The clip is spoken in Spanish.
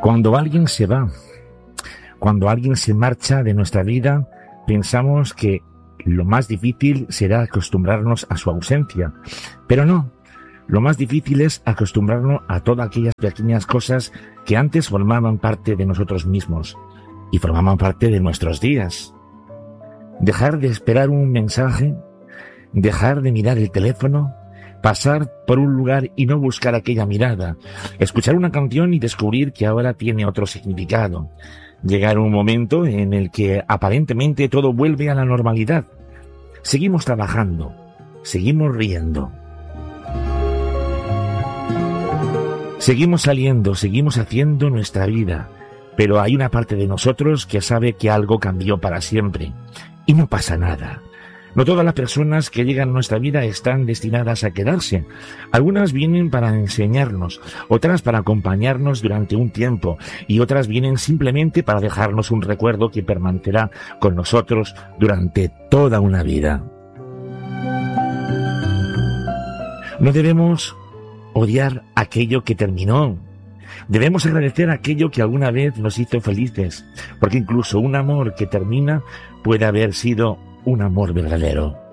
Cuando alguien se va, cuando alguien se marcha de nuestra vida, pensamos que lo más difícil será acostumbrarnos a su ausencia. Pero no, lo más difícil es acostumbrarnos a todas aquellas pequeñas cosas que antes formaban parte de nosotros mismos y formaban parte de nuestros días. Dejar de esperar un mensaje, dejar de mirar el teléfono, pasar por un lugar y no buscar aquella mirada, escuchar una canción y descubrir que ahora tiene otro significado, llegar a un momento en el que aparentemente todo vuelve a la normalidad. Seguimos trabajando, seguimos riendo, seguimos saliendo, seguimos haciendo nuestra vida, pero hay una parte de nosotros que sabe que algo cambió para siempre y no pasa nada. No todas las personas que llegan a nuestra vida están destinadas a quedarse. Algunas vienen para enseñarnos, otras para acompañarnos durante un tiempo y otras vienen simplemente para dejarnos un recuerdo que permanecerá con nosotros durante toda una vida. No debemos odiar aquello que terminó. Debemos agradecer aquello que alguna vez nos hizo felices, porque incluso un amor que termina puede haber sido un amor verdadero.